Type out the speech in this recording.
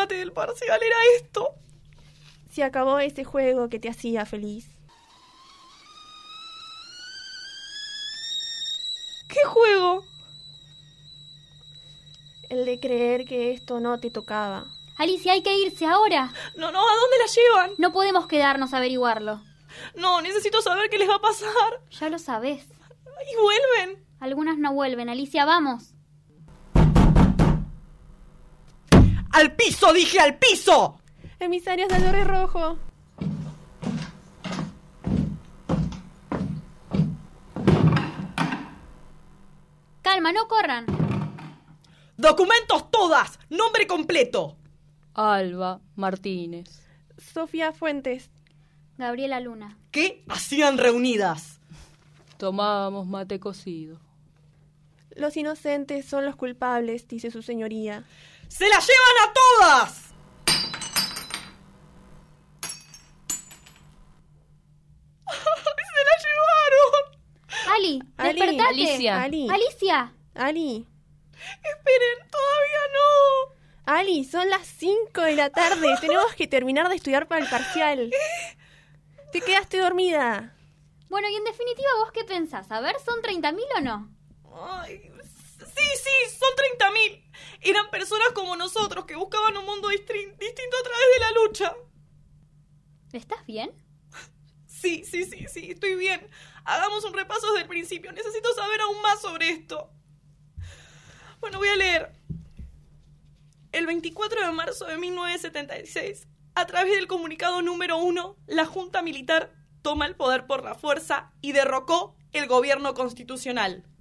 remate del parcial era esto. Se acabó ese juego que te hacía feliz. ¿Qué juego? El de creer que esto no te tocaba. Alicia, hay que irse ahora. No, ¿a dónde la llevan? No podemos quedarnos a averiguarlo. No, necesito saber qué les va a pasar. Ya lo sabés. ¿Y vuelven? Algunas no vuelven. Alicia, vamos. ¡Al piso, dije, al piso! Emisarios del Torre Rojo. Calma, no corran. ¡Documentos todas! ¡Nombre completo! Alba Martínez. Sofía Fuentes. Gabriela Luna. ¿Qué hacían reunidas? Tomábamos mate cocido. Los inocentes son los culpables, dice su señoría. ¡Se las llevan a todas! ¡Se las llevaron! Ali, Ali, despertate. Alicia. Alicia. Ali. Esperen, todavía no. Ali, son las 5 de la tarde. Tenemos que terminar de estudiar para el parcial. ¿Te quedaste dormida? Bueno, y en definitiva, ¿vos qué pensás? A ver, ¿son 30.000 o no? Ay, sí, son 30.000. Eran personas como nosotros que buscaban un mundo distinto a través de la lucha. ¿Estás bien? Sí, estoy bien. Hagamos un repaso desde el principio. Necesito saber aún más sobre esto. Bueno, voy a leer. El 24 de marzo de 1976, a través del comunicado número 1, la Junta Militar toma el poder por la fuerza y derrocó el gobierno constitucional.